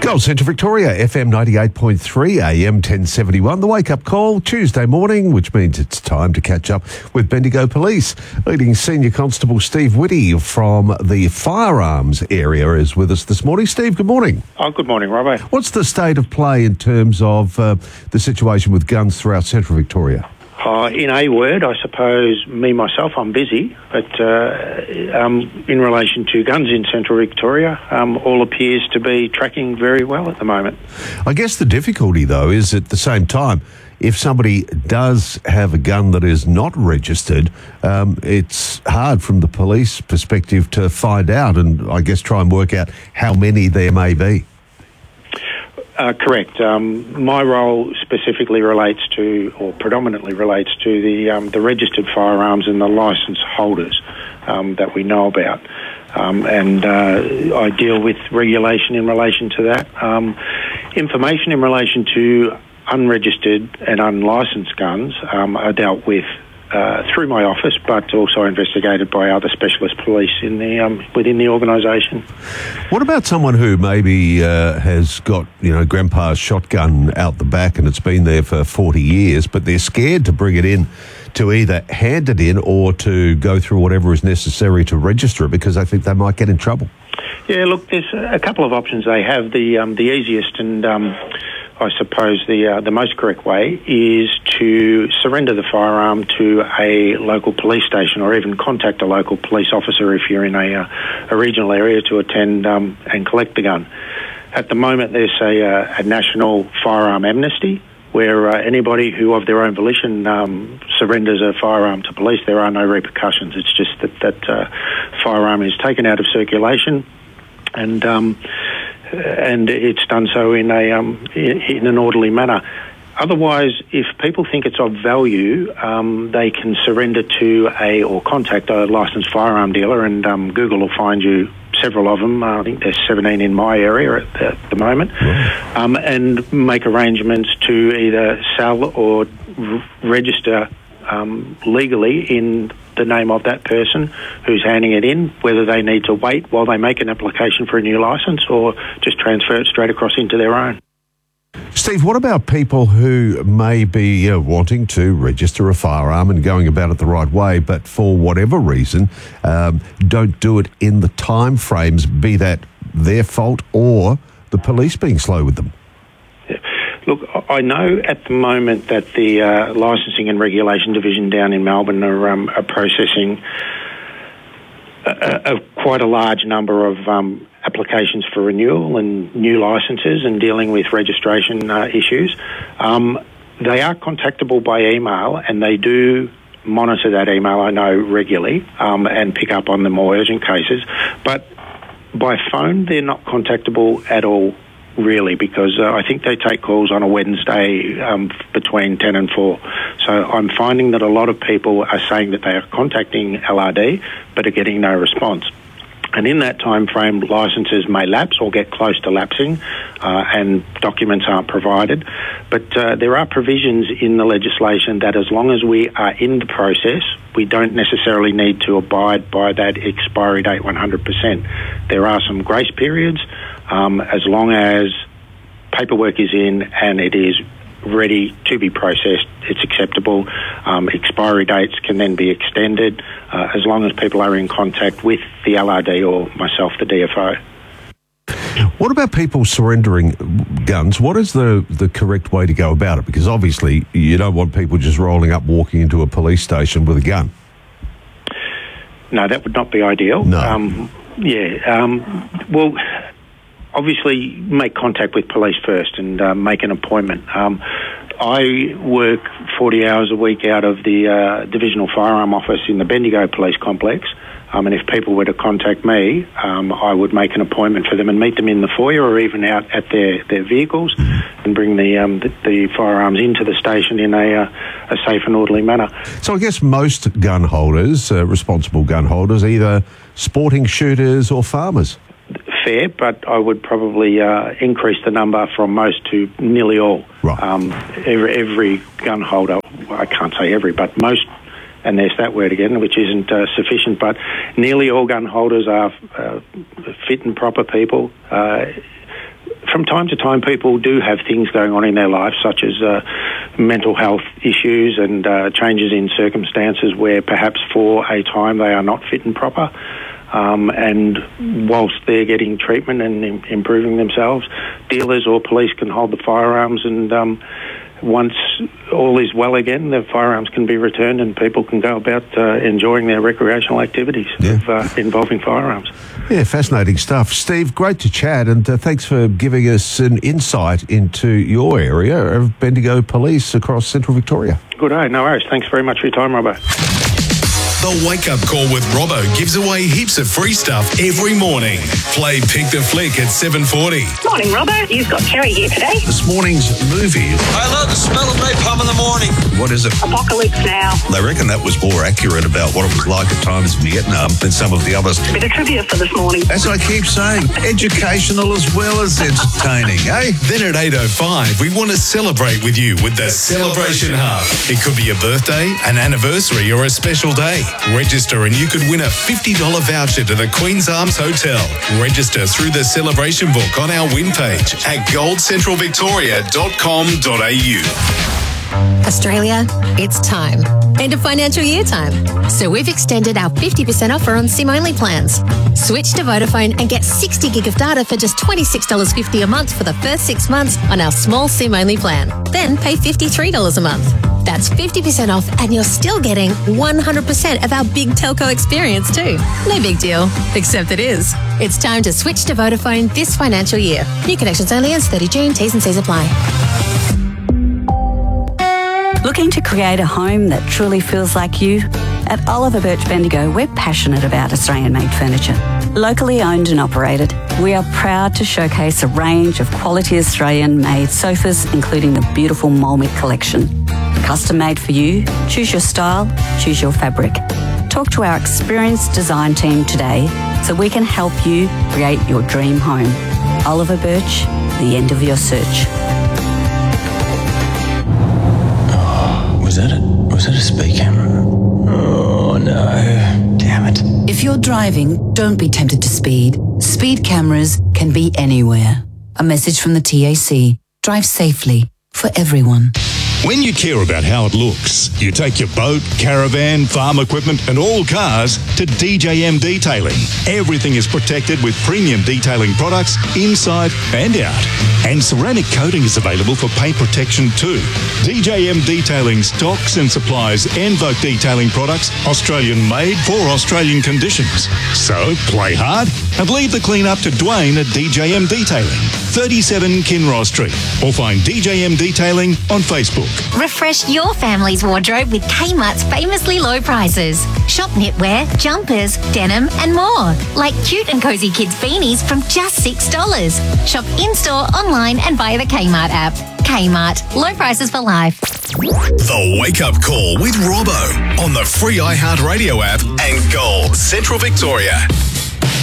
Gold Central Victoria, FM 98.3, AM 1071. The wake-up call, Tuesday morning, which means it's time to catch up with Bendigo Police. Leading Senior Constable Steve Whitty from the firearms area is with us this morning. Steve, good morning. Oh, good morning, Robbo. What's the state of play in terms of the situation with guns throughout Central Victoria? In a word, I suppose, myself, I'm busy, but in relation to guns in Central Victoria, all appears to be tracking very well at the moment. I guess the difficulty, though, is at the same time, if somebody does have a gun that is not registered, it's hard from the police perspective to find out and, I guess, try and work out how many there may be. Correct. My role specifically relates to, or predominantly relates to, the registered firearms and the licence holders that we know about. And I deal with regulation in relation to that. Information in relation to unregistered and unlicensed guns are dealt with through my office, but also investigated by other specialist police in the within the organisation. What about someone who maybe has got, grandpa's shotgun out the back and it's been there for 40 years, but they're scared to bring it in to either hand it in or to go through whatever is necessary to register it because they think they might get in trouble? Yeah, look, there's a couple of options they have. The easiest and I suppose the most correct way is to surrender the firearm to a local police station or even contact a local police officer if you're in a regional area to attend and collect the gun. At the moment, there's a national firearm amnesty where anybody who of their own volition surrenders a firearm to police, there are no repercussions. It's just that firearm is taken out of circulation and it's done so in an orderly manner. Otherwise, if people think it's of value, they can surrender to or contact a licensed firearm dealer, and Google will find you several of them. I think there's 17 in my area at the moment, and make arrangements to either sell or register legally in the name of that person who's handing it in, whether they need to wait while they make an application for a new licence or just transfer it straight across into their own. Steve, what about people who may be wanting to register a firearm and going about it the right way, but for whatever reason don't do it in the time frames, be that their fault or the police being slow with them? Look, I know at the moment that the Licensing and Regulation Division down in Melbourne are processing quite a large number of applications for renewal and new licences and dealing with registration issues. They are contactable by email, and they do monitor that email, I know, regularly and pick up on the more urgent cases. But by phone, they're not contactable at all, really, because I think they take calls on a Wednesday between 10 and 4. So I'm finding that a lot of people are saying that they are contacting LRD but are getting no response. And in that time frame, licences may lapse or get close to lapsing and documents aren't provided. But there are provisions in the legislation that as long as we are in the process, we don't necessarily need to abide by that expiry date 100%. There are some grace periods as long as paperwork is in and it is ready to be processed, it's acceptable. Expiry dates can then be extended as long as people are in contact with the LRD or myself, the DFO. What about people surrendering guns? What is the correct way to go about it? Because obviously you don't want people just rolling up, walking into a police station with a gun. No, that would not be ideal. No. Well, obviously make contact with police first and make an appointment. I work 40 hours a week out of the Divisional Firearm Office in the Bendigo Police Complex. And if people were to contact me, I would make an appointment for them and meet them in the foyer or even out at their vehicles and bring the firearms into the station in a safe and orderly manner. So I guess most gun holders, responsible gun holders, either sporting shooters or farmers. Fair, but I would probably increase the number from most to nearly all. Right. Every gun holder, I can't say every, but most, and there's that word again, which isn't sufficient, but nearly all gun holders are fit and proper people, from time to time, people do have things going on in their lives, such as mental health issues and changes in circumstances where perhaps for a time they are not fit and proper. And whilst they're getting treatment and improving themselves, dealers or police can hold the firearms, and once all is well again, the firearms can be returned and people can go about enjoying their recreational activities involving firearms. Yeah, fascinating stuff. Steve, great to chat, and thanks for giving us an insight into your area of Bendigo Police across Central Victoria. Good day, no worries. Thanks very much for your time, Robbo. The Wake Up Call with Robbo gives away heaps of free stuff every morning. Play Pick the Flick at 7:40. Morning, Robbo. You've got Kerry here today. This morning's movie. I love the smell of napalm in the morning. What is it? Apocalypse Now. They reckon that was more accurate about what it was like at times in Vietnam than some of the others. Bit of trivia for this morning. As I keep saying, educational as well as entertaining, eh? Then at 8:05, we want to celebrate with you with the Celebration Hub. It could be a birthday, an anniversary, or a special day. Register and you could win a $50 voucher to the Queen's Arms Hotel. Register through the celebration book on our win page at goldcentralvictoria.com.au. Australia, it's time. End of financial year time. So we've extended our 50% offer on SIM-only plans. Switch to Vodafone and get 60 gig of data for just $26.50 a month for the first 6 months on our small SIM-only plan. Then pay $53 a month. That's 50% off, and you're still getting 100% of our big telco experience too. No big deal, except it is. It's time to switch to Vodafone this financial year. New connections only ends 30 June. T's and C's apply. Looking to create a home that truly feels like you? At Oliver Birch Bendigo, we're passionate about Australian-made furniture. Locally owned and operated, we are proud to showcase a range of quality Australian-made sofas, including the beautiful Molmit collection. Custom made for you, choose your style, choose your fabric. Talk to our experienced design team today so we can help you create your dream home. Oliver Birch, the end of your search. Was that a speed camera? Oh no, damn it. If you're driving, don't be tempted to speed. Speed cameras can be anywhere. A message from the TAC. Drive safely for everyone. When you care about how it looks, you take your boat, caravan, farm equipment and all cars to DJM Detailing. Everything is protected with premium detailing products inside and out. And ceramic coating is available for paint protection too. DJM Detailing stocks and supplies Envoke detailing products, Australian made for Australian conditions. So play hard and leave the clean up to Dwayne at DJM Detailing, 37 Kinross Street, or find DJM Detailing on Facebook. Refresh your family's wardrobe with Kmart's famously low prices. Shop knitwear, jumpers, denim and more. Like cute and cozy kids beanies from just $6. Shop in-store, online and via the Kmart app. Kmart. Low prices for life. The Wake Up Call with Robbo on the free iHeartRadio app and Gold Central Victoria.